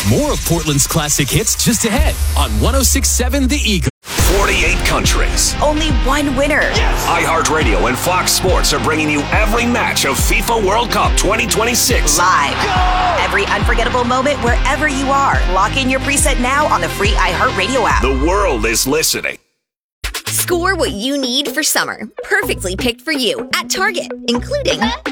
More of Portland's classic hits just ahead on 106.7 The Eagle. 48 countries. Only one winner. Yes! iHeartRadio and Fox Sports are bringing you every match of FIFA World Cup 2026. Live. Go! Every unforgettable moment wherever you are. Lock in your preset now on the free iHeartRadio app. The world is listening. Score what you need for summer. Perfectly picked for you at Target, including